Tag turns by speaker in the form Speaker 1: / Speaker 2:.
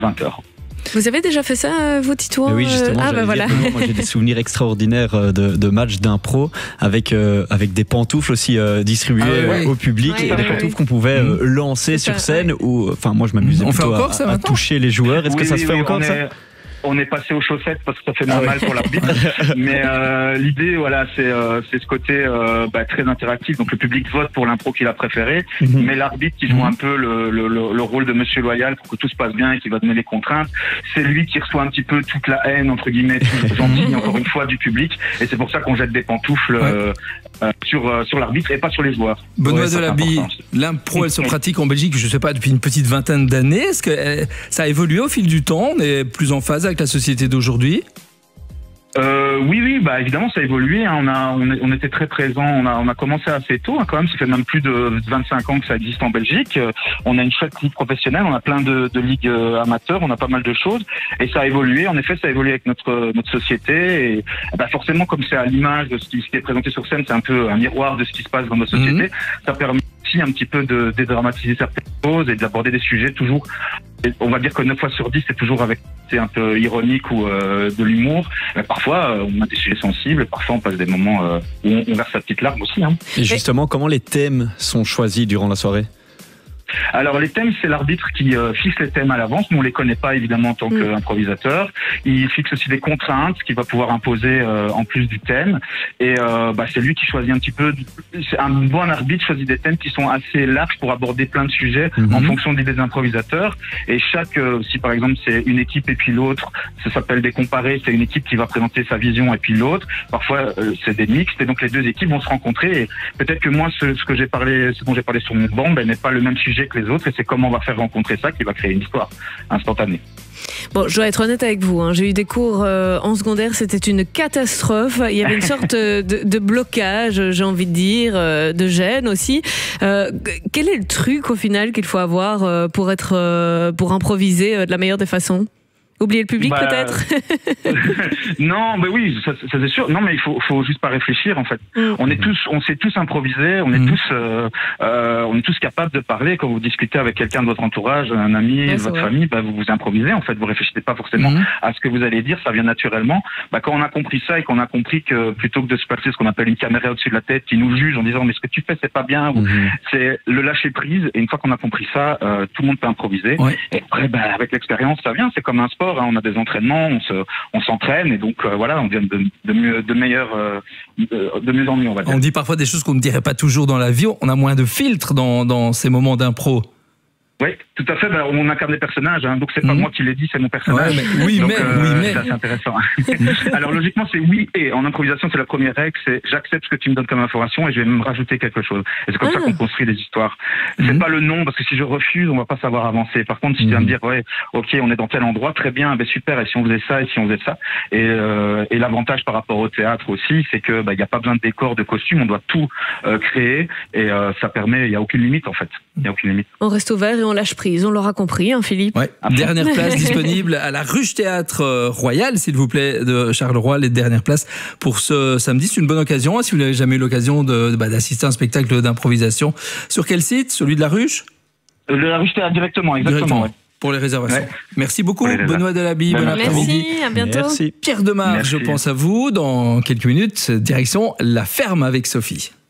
Speaker 1: 20h.
Speaker 2: Vous avez déjà fait ça, vous, Titouan?
Speaker 3: Oui, justement.
Speaker 2: Voilà.
Speaker 3: Moi, j'ai des souvenirs extraordinaires de matchs d'impro avec des pantoufles aussi distribuées au public, et des pantoufles qu'on pouvait lancer sur scène. Enfin, moi, je m'amusais plutôt à toucher les joueurs. Est-ce que ça se fait encore, ça?
Speaker 1: On est passé aux chaussettes parce que ça fait moins mal pour l'arbitre. Mais l'idée, voilà, c'est ce côté très interactif. Donc le public vote pour l'impro qu'il a préféré, mais l'arbitre qui joue un peu le rôle de Monsieur Loyal pour que tout se passe bien et qui va donner les contraintes. C'est lui qui reçoit un petit peu toute la haine, entre guillemets, toute gentille, encore une fois, du public. Et c'est pour ça qu'on jette des pantoufles sur l'arbitre et pas sur les joueurs.
Speaker 4: Benoît Delaby, l'impro, elle se pratique en Belgique, je sais pas, depuis une petite vingtaine d'années. Est-ce que ça a évolué au fil du temps? On est plus en phase avec la société d'aujourd'hui?
Speaker 1: Oui, évidemment ça a évolué. On était très présents. On a commencé assez tôt. Quand même, ça fait même plus de 25 ans que ça existe en Belgique. On a une chouette ligue professionnelle. On a plein de ligues amateurs. On a pas mal de choses. Et ça a évolué. En effet, ça a évolué avec notre société. Et forcément, comme c'est à l'image de ce qui est présenté sur scène, c'est un peu un miroir de ce qui se passe dans notre société. Ça permet aussi un petit peu de dédramatiser certaines choses et d'aborder des sujets toujours. On va dire que 9 fois sur 10, c'est toujours avec un peu ironique ou de l'humour. Mais parfois, on a des sujets sensibles. Parfois, on passe des moments où on verse sa petite larme aussi.
Speaker 3: Et justement, comment les thèmes sont choisis durant la soirée?
Speaker 1: Alors les thèmes, c'est l'arbitre qui fixe les thèmes à l'avance. Nous on les connaît pas évidemment en tant qu'improvisateur. Il fixe aussi des contraintes qu'il va pouvoir imposer en plus du thème. Et c'est lui qui choisit un petit peu. Un bon arbitre choisit des thèmes qui sont assez larges pour aborder plein de sujets en fonction des improvisateurs. Et si par exemple c'est une équipe et puis l'autre, ça s'appelle des comparés. C'est une équipe qui va présenter sa vision et puis l'autre. Parfois c'est des mixtes et donc les deux équipes vont se rencontrer. Et peut-être que moi ce dont j'ai parlé sur mon banc n'est pas le même sujet que les autres, et c'est comment on va faire rencontrer ça qui va créer une histoire instantanée.
Speaker 2: Bon, je dois être honnête avec vous, j'ai eu des cours en secondaire, c'était une catastrophe. Il y avait une sorte de blocage, j'ai envie de dire, de gêne aussi. Quel est le truc au final qu'il faut avoir pour improviser de la meilleure des façons? Oublier le public peut-être?
Speaker 1: Non, mais oui, ça c'est sûr. Non, mais il faut juste pas réfléchir en fait. On sait tous improviser, on est tous capables de parler. Quand vous discutez avec quelqu'un de votre entourage, un ami, de votre famille, vous improvisez en fait. Vous réfléchissez pas forcément à ce que vous allez dire, ça vient naturellement. Quand on a compris ça et qu'on a compris que plutôt que de se passer ce qu'on appelle une caméra au-dessus de la tête qui nous juge en disant mais ce que tu fais c'est pas bien, c'est le lâcher prise. Et une fois qu'on a compris ça, tout le monde peut improviser. Et après, avec l'expérience, ça vient. C'est comme un sport. On a des entraînements, on s'entraîne et donc on devient de mieux en mieux, on va dire.
Speaker 4: On dit parfois des choses qu'on ne dirait pas toujours dans la vie. On a moins de filtres dans ces moments d'impro.
Speaker 1: Oui, tout à fait. On incarne des personnages, donc c'est pas moi qui l'ai dit, c'est mon personnage.
Speaker 4: Mais
Speaker 1: c'est intéressant. Alors logiquement, c'est oui et. En improvisation, c'est la première règle, c'est j'accepte ce que tu me donnes comme information et je vais me rajouter quelque chose. Et c'est comme ça qu'on construit des histoires. C'est pas le non, parce que si je refuse, on va pas savoir avancer. Par contre, si tu vas me dire ok, on est dans tel endroit, très bien, super. Et si on faisait ça, et si on faisait ça. Et l'avantage par rapport au théâtre aussi, c'est que y a pas besoin de décor, de costume, on doit tout créer et ça permet. Il y a aucune limite en fait. Il y a aucune limite.
Speaker 2: On reste ouvert et on lâche prise, on l'aura compris, Philippe.
Speaker 4: Dernière place disponible à la Ruche Théâtre Royal, s'il vous plaît, de Charleroi. Les dernières places pour ce samedi, c'est une bonne occasion. Si vous n'avez jamais eu l'occasion d'assister à un spectacle d'improvisation, sur quel site? Celui de la Ruche?
Speaker 1: La Ruche Théâtre directement, exactement.
Speaker 4: Pour les réservations. Merci beaucoup, Benoît Delaby. Bon après-midi.
Speaker 2: Merci, à bientôt.
Speaker 3: Merci.
Speaker 4: Pierre Demar, je pense à vous. Dans quelques minutes, direction La Ferme avec Sophie.